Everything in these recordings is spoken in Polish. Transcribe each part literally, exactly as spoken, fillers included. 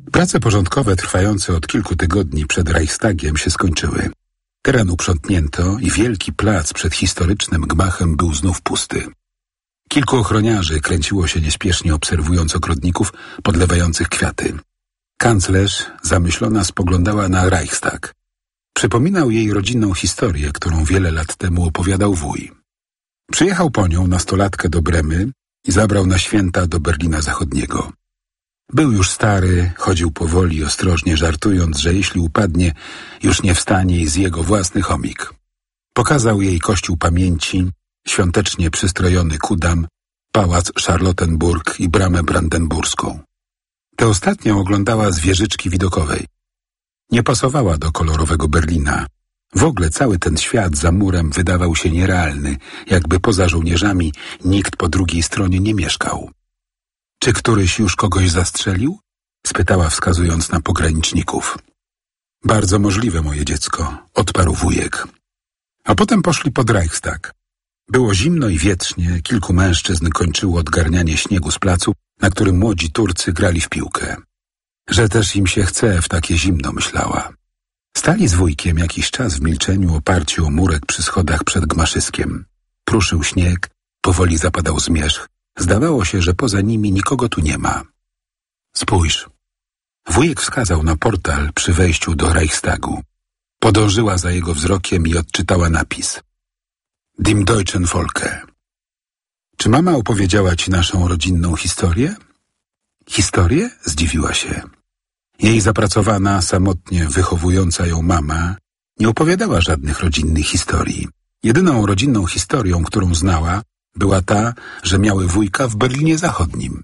Prace porządkowe trwające od kilku tygodni przed Reichstagiem się skończyły. Teren uprzątnięto i wielki plac przed historycznym gmachem był znów pusty. Kilku ochroniarzy kręciło się niespiesznie, obserwując ogrodników podlewających kwiaty. Kanclerz zamyślona spoglądała na Reichstag. Przypominał jej rodzinną historię, którą wiele lat temu opowiadał wuj. Przyjechał po nią nastolatkę do Bremy i zabrał na święta do Berlina Zachodniego. Był już stary, chodził powoli, ostrożnie, żartując, że jeśli upadnie, już nie wstanie i z jego własny chomik. Pokazał jej kościół pamięci, świątecznie przystrojony kudam, pałac Charlottenburg i bramę brandenburską. Tę ostatnią oglądała z wieżyczki widokowej. Nie pasowała do kolorowego Berlina. W ogóle cały ten świat za murem wydawał się nierealny, jakby poza żołnierzami nikt po drugiej stronie nie mieszkał. Czy któryś już kogoś zastrzelił? Spytała, wskazując na pograniczników. Bardzo możliwe, moje dziecko, odparł wujek. A potem poszli pod Reichstag. Było zimno i wietrznie, kilku mężczyzn kończyło odgarnianie śniegu z placu, na którym młodzi Turcy grali w piłkę. Że też im się chce w takie zimno, myślała. Stali z wujkiem jakiś czas w milczeniu, oparci o murek przy schodach przed gmaszyskiem. Pruszył śnieg, powoli zapadał zmierzch. Zdawało się, że poza nimi nikogo tu nie ma. Spójrz. Wujek wskazał na portal przy wejściu do Reichstagu. Podążyła za jego wzrokiem i odczytała napis. Dem deutschen Volke. Czy mama opowiedziała ci naszą rodzinną historię? Historię? Zdziwiła się. Jej zapracowana, samotnie wychowująca ją mama nie opowiadała żadnych rodzinnych historii. Jedyną rodzinną historią, którą znała, była ta, że miały wujka w Berlinie Zachodnim.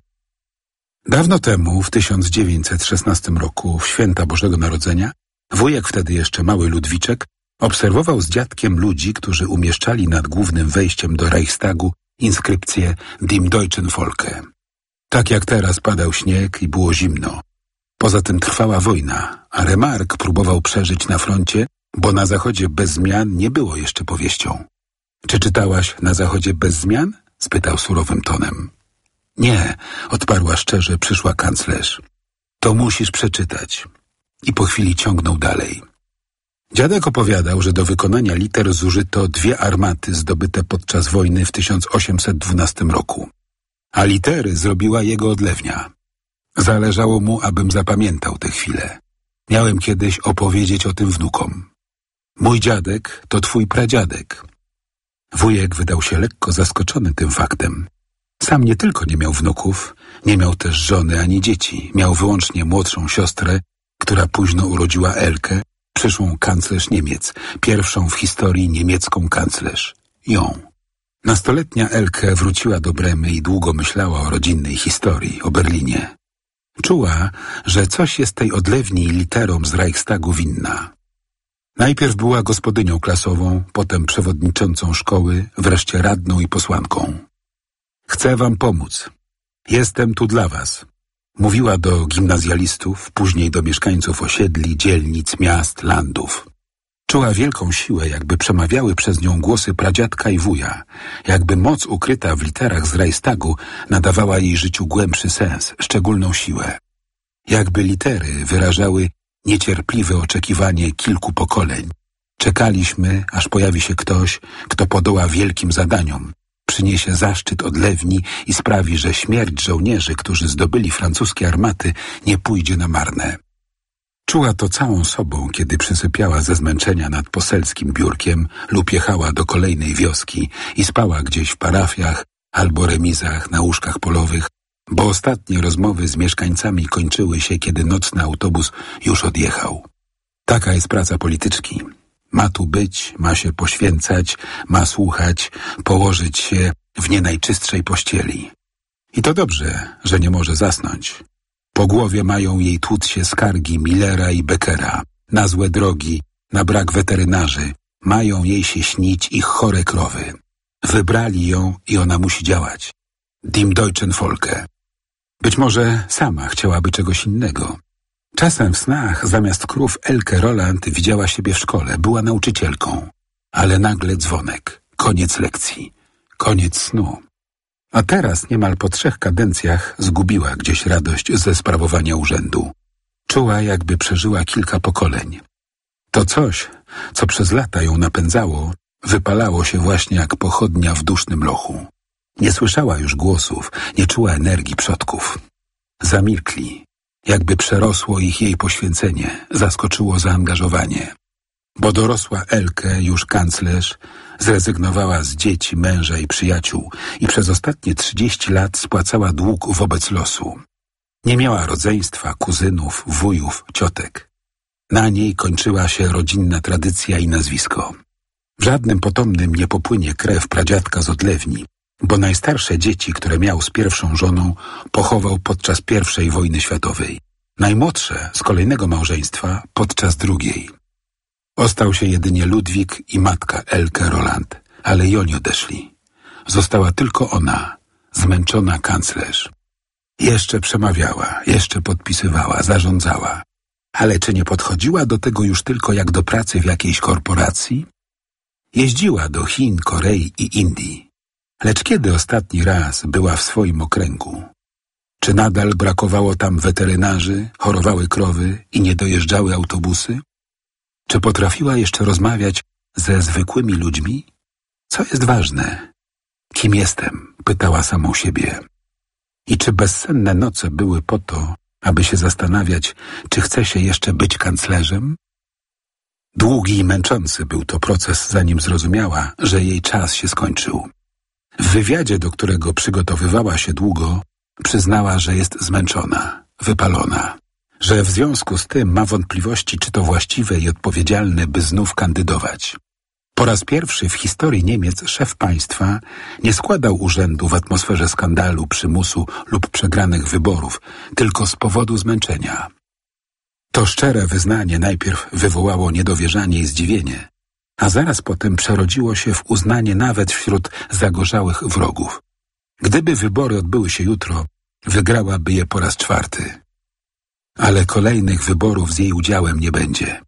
Dawno temu, w tysiąc dziewięćset szesnastym roku, w święta Bożego Narodzenia, wujek, wtedy jeszcze mały Ludwiczek, obserwował z dziadkiem ludzi, którzy umieszczali nad głównym wejściem do Reichstagu inskrypcję Dem deutschen Volke. Tak jak teraz padał śnieg i było zimno. Poza tym trwała wojna, a Remarque próbował przeżyć na froncie, bo na Zachodzie bez zmian nie było jeszcze powieścią. Czy czytałaś Na Zachodzie bez zmian? Spytał surowym tonem. Nie, odparła szczerze przyszła kanclerz. To musisz przeczytać. I po chwili ciągnął dalej. Dziadek opowiadał, że do wykonania liter zużyto dwie armaty zdobyte podczas wojny w tysiąc osiemset dwunastym roku. A litery zrobiła jego odlewnia. Zależało mu, abym zapamiętał tę chwilę. Miałem kiedyś opowiedzieć o tym wnukom. Mój dziadek to twój pradziadek. Wujek wydał się lekko zaskoczony tym faktem. Sam nie tylko nie miał wnuków, nie miał też żony ani dzieci. Miał wyłącznie młodszą siostrę, która późno urodziła Elkę, przyszłą kanclerz Niemiec, pierwszą w historii niemiecką kanclerz. Ją. Nastoletnia Elke wróciła do Bremy i długo myślała o rodzinnej historii, o Berlinie. Czuła, że coś jest tej odlewni i literom z Reichstagu winna. Najpierw była gospodynią klasową, potem przewodniczącą szkoły, wreszcie radną i posłanką. Chcę wam pomóc. Jestem tu dla was. Mówiła do gimnazjalistów, później do mieszkańców osiedli, dzielnic, miast, landów. Czuła wielką siłę, jakby przemawiały przez nią głosy pradziadka i wuja, jakby moc ukryta w literach z Reichstagu nadawała jej życiu głębszy sens, szczególną siłę. Jakby litery wyrażały niecierpliwe oczekiwanie kilku pokoleń. Czekaliśmy, aż pojawi się ktoś, kto podoła wielkim zadaniom, przyniesie zaszczyt odlewni i sprawi, że śmierć żołnierzy, którzy zdobyli francuskie armaty, nie pójdzie na marne. Czuła to całą sobą, kiedy przysypiała ze zmęczenia nad poselskim biurkiem lub jechała do kolejnej wioski i spała gdzieś w parafiach albo remizach na łóżkach polowych, bo ostatnie rozmowy z mieszkańcami kończyły się, kiedy nocny autobus już odjechał. Taka jest praca polityczki. Ma tu być, ma się poświęcać, ma słuchać, położyć się w nie najczystszej pościeli. I to dobrze, że nie może zasnąć. Po głowie mają jej tłuc się skargi Millera i Beckera, na złe drogi, na brak weterynarzy. Mają jej się śnić ich chore krowy. Wybrali ją i ona musi działać. Dem deutschen Volke. Być może sama chciałaby czegoś innego. Czasem w snach zamiast krów Elke Roland widziała siebie w szkole, była nauczycielką. Ale nagle dzwonek, koniec lekcji, koniec snu. A teraz niemal po trzech kadencjach zgubiła gdzieś radość ze sprawowania urzędu. Czuła, jakby przeżyła kilka pokoleń. To coś, co przez lata ją napędzało, wypalało się właśnie jak pochodnia w dusznym lochu. Nie słyszała już głosów, nie czuła energii przodków. Zamilkli, jakby przerosło ich jej poświęcenie, zaskoczyło zaangażowanie. Bo dorosła Elke, już kanclerz, zrezygnowała z dzieci, męża i przyjaciół i przez ostatnie trzydzieści lat spłacała dług wobec losu. Nie miała rodzeństwa, kuzynów, wujów, ciotek. Na niej kończyła się rodzinna tradycja i nazwisko. W żadnym potomnym nie popłynie krew pradziadka z odlewni, bo najstarsze dzieci, które miał z pierwszą żoną, pochował podczas pierwszej wojny światowej. Najmłodsze z kolejnego małżeństwa podczas drugiej. Ostał się jedynie Ludwik i matka Elke Roland, ale i oni odeszli. Została tylko ona, zmęczona kanclerz. Jeszcze przemawiała, jeszcze podpisywała, zarządzała. Ale czy nie podchodziła do tego już tylko jak do pracy w jakiejś korporacji? Jeździła do Chin, Korei i Indii. Lecz kiedy ostatni raz była w swoim okręgu? Czy nadal brakowało tam weterynarzy, chorowały krowy i nie dojeżdżały autobusy? Czy potrafiła jeszcze rozmawiać ze zwykłymi ludźmi? Co jest ważne? Kim jestem? Pytała samą siebie. I czy bezsenne noce były po to, aby się zastanawiać, czy chce się jeszcze być kanclerzem? Długi i męczący był to proces, zanim zrozumiała, że jej czas się skończył. W wywiadzie, do którego przygotowywała się długo, przyznała, że jest zmęczona, wypalona, że w związku z tym ma wątpliwości, czy to właściwe i odpowiedzialne, by znów kandydować. Po raz pierwszy w historii Niemiec szef państwa nie składał urzędu w atmosferze skandalu, przymusu lub przegranych wyborów, tylko z powodu zmęczenia. To szczere wyznanie najpierw wywołało niedowierzanie i zdziwienie, a zaraz potem przerodziło się w uznanie nawet wśród zagorzałych wrogów. Gdyby wybory odbyły się jutro, wygrałaby je po raz czwarty. Ale kolejnych wyborów z jej udziałem nie będzie.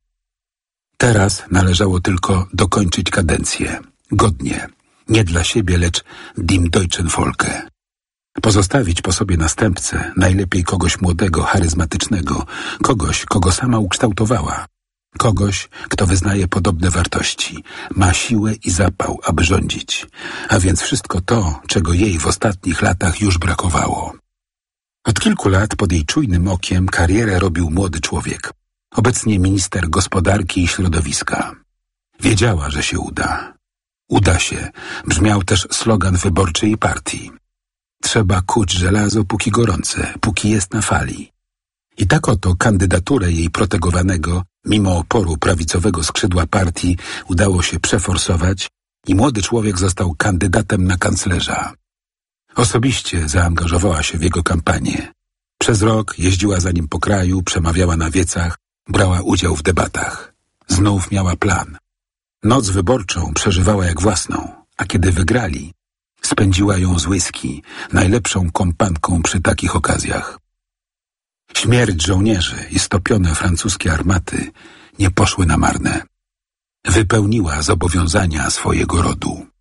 Teraz należało tylko dokończyć kadencję, godnie, nie dla siebie, lecz dem deutschen Volke. Pozostawić po sobie następcę, najlepiej kogoś młodego, charyzmatycznego, kogoś, kogo sama ukształtowała, kogoś, kto wyznaje podobne wartości, ma siłę i zapał, aby rządzić, a więc wszystko to, czego jej w ostatnich latach już brakowało. Od kilku lat pod jej czujnym okiem karierę robił młody człowiek, obecnie minister gospodarki i środowiska. Wiedziała, że się uda. Uda się, brzmiał też slogan wyborczej partii. Trzeba kuć żelazo póki gorące, póki jest na fali. I tak oto kandydaturę jej protegowanego, mimo oporu prawicowego skrzydła partii, udało się przeforsować i młody człowiek został kandydatem na kanclerza. Osobiście zaangażowała się w jego kampanię. Przez rok jeździła za nim po kraju, przemawiała na wiecach, brała udział w debatach. Znów miała plan. Noc wyborczą przeżywała jak własną, a kiedy wygrali, spędziła ją z whisky, najlepszą kompanką przy takich okazjach. Śmierć żołnierzy i stopione francuskie armaty nie poszły na marne. Wypełniła zobowiązania swojego rodu.